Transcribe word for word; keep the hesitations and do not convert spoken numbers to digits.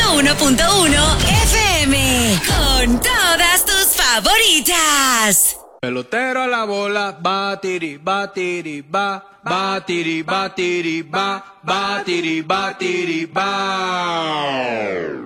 uno punto uno F M. Con todas tus favoritas. Pelotero a la bola, batiri, batiri, ba, batiri, batiri, ba, batiri, batiri, ba.